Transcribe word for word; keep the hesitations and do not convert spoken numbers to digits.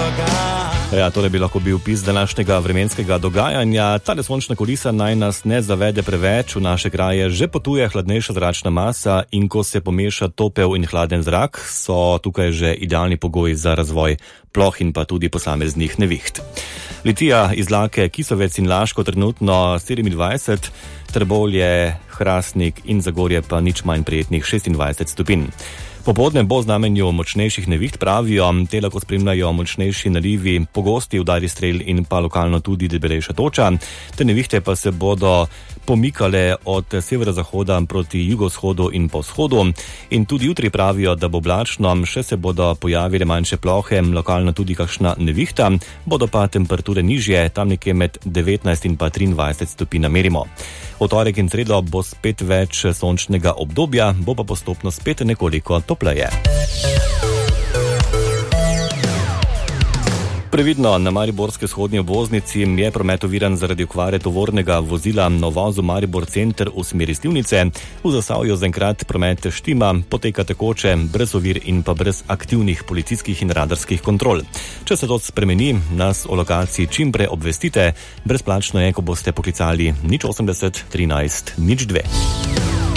Ja, tole bi lahko bil opis današnjega vremenskega dogajanja. Ta sončna kulisa naj nas ne zavede preveč, v naše kraje že potuje hladnejša zračna masa in ko se pomeša topel in hladen zrak, so tukaj že idealni pogoji za razvoj ploh in pa tudi posameznih neviht. Litija, Izlake, Kisovec in Laško trenutno sedemindvajset, Trbovlje, Hrastnik in Zagorje pa nič manj prijetnih šestindvajset stopinj. Popoldne bo v znamenju močnejših neviht, pravijo, te lahko spremljajo močnejši nalivi, pogosti udari strel in pa lokalno tudi debelejša toča. Te nevihte pa se bodo pomikale od severozahoda proti jugovzhodu in po vzhodu. In tudi jutri pravijo, da bo oblačno, še se bodo pojavile manjše plohe, lokalno tudi kakšna nevihta, bodo pa temperature nižje, tam nekje med devetnajst in pa triindvajset stopinj namerimo. V torek in sredo bo spet več sončnega obdobja, bo pa postopno spet nekoliko topleje. Previdno, na mariborski vzhodni obvoznici je promet oviran zaradi okvare tovornega vozila na vozu Maribor center v smeri Slivnice. V Zasavju zaenkrat promet štima, poteka tekoče, brez ovir in pa brez aktivnih policijskih in radarskih kontrol. Če se to spremeni, nas o lokaciji čim prej obvestite. Brezplačno je, ko boste poklicali nič osemdeset trinajst nič dve.